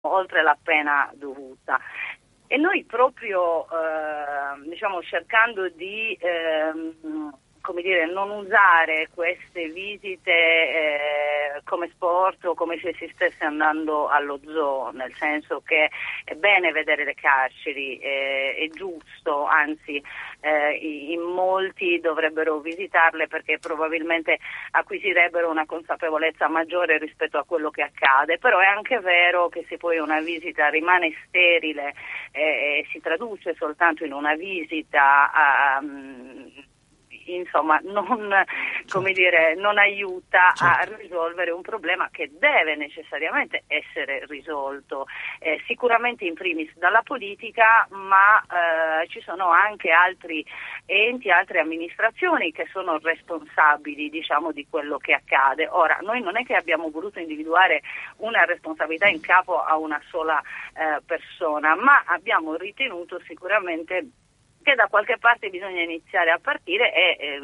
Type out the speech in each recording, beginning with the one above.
oltre la pena dovuta. E noi proprio cercando di non usare queste visite come sport o come se si stesse andando allo zoo, nel senso che è bene vedere le carceri, è giusto, anzi in molti dovrebbero visitarle perché probabilmente acquisirebbero una consapevolezza maggiore rispetto a quello che accade, però è anche vero che se poi una visita rimane sterile e si traduce soltanto in una visita non aiuta a risolvere un problema che deve necessariamente essere risolto, sicuramente in primis dalla politica, ma ci sono anche altri enti, altre amministrazioni che sono responsabili, di quello che accade. Ora, noi non è che abbiamo voluto individuare una responsabilità in capo a una sola persona, ma abbiamo ritenuto sicuramente che da qualche parte bisogna iniziare a partire e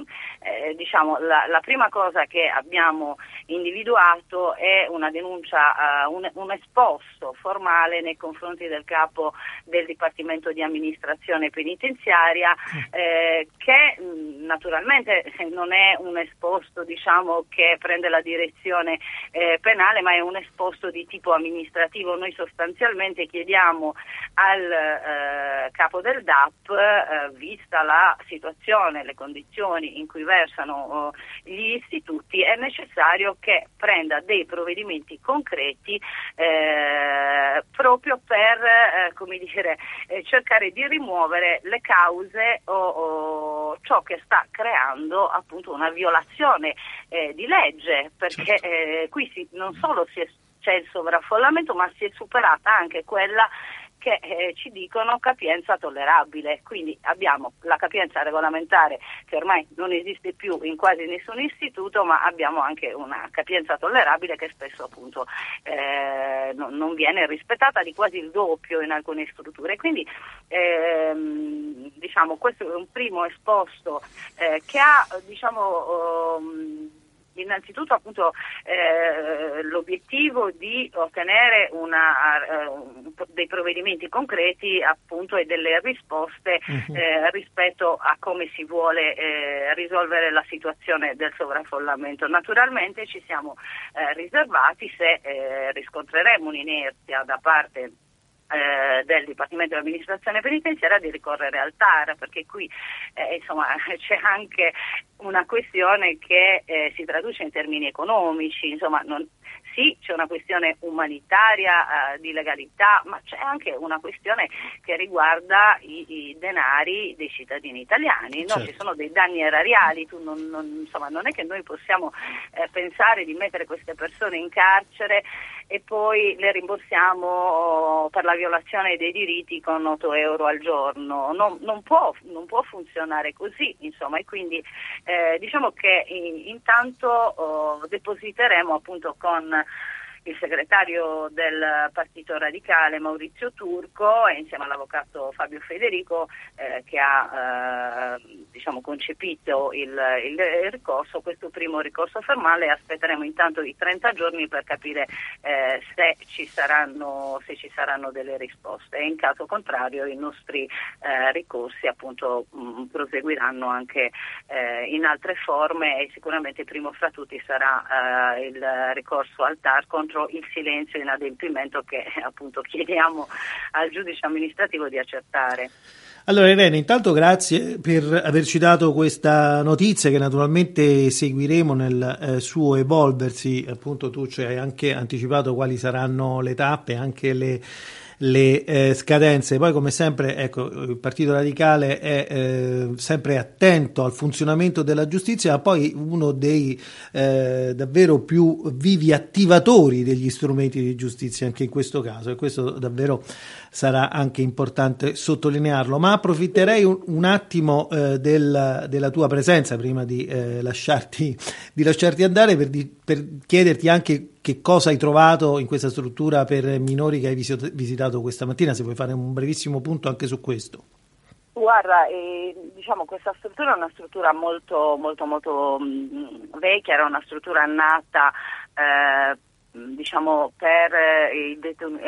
la prima cosa che abbiamo individuato è una denuncia, un esposto formale nei confronti del capo del Dipartimento di Amministrazione Penitenziaria che naturalmente non è un esposto che prende la direzione penale, ma è un esposto di tipo amministrativo. Noi sostanzialmente chiediamo al capo del DAP, vista la situazione, le condizioni in cui versano gli istituti, è necessario che prenda dei provvedimenti concreti proprio per cercare di rimuovere le cause o ciò che sta creando appunto una violazione di legge, perché qui non solo c'è il sovraffollamento, ma si è superata anche quella che ci dicono capienza tollerabile. Quindi abbiamo la capienza regolamentare che ormai non esiste più in quasi nessun istituto, ma abbiamo anche una capienza tollerabile che spesso appunto non viene rispettata, di quasi il doppio in alcune strutture. Quindi questo è un primo esposto che ha innanzitutto appunto l'obiettivo di ottenere dei provvedimenti concreti appunto e delle risposte rispetto a come si vuole risolvere la situazione del sovraffollamento. Naturalmente ci siamo riservati, se riscontreremo un'inerzia da parte del Dipartimento di Amministrazione Penitenziaria, di ricorrere al TAR, perché qui c'è anche una questione che si traduce in termini economici, sì, c'è una questione umanitaria di legalità, ma c'è anche una questione che riguarda i denari dei cittadini italiani. No? Ci sono dei danni erariali, non è che noi possiamo pensare di mettere queste persone in carcere e poi le rimborsiamo per la violazione dei diritti con 8 euro al giorno. Non può funzionare così, e quindi diciamo che intanto depositeremo appunto con il segretario del Partito Radicale Maurizio Turco e insieme all'avvocato Fabio Federico che ha concepito il ricorso, questo primo ricorso formale. Aspetteremo intanto i 30 giorni per capire se ci saranno delle risposte, e in caso contrario i nostri ricorsi appunto proseguiranno anche in altre forme, e sicuramente primo fra tutti sarà il ricorso al TAR contro il silenzio e inadempimento che appunto chiediamo al giudice amministrativo di accertare. Allora Irene, intanto grazie per averci dato questa notizia che naturalmente seguiremo nel suo evolversi. Appunto tu ci hai anche anticipato quali saranno le tappe, anche le scadenze. Poi come sempre il Partito Radicale è sempre attento al funzionamento della giustizia, ma poi uno dei davvero più vivi attivatori degli strumenti di giustizia anche in questo caso, e questo davvero sarà anche importante sottolinearlo. Ma approfitterei un attimo della tua presenza prima di lasciarti andare per chiederti anche che cosa hai trovato in questa struttura per minori che hai visitato questa mattina, se vuoi fare un brevissimo punto anche su questo. Guarda, questa struttura è una struttura molto molto molto vecchia, era una struttura nata per i detenuti,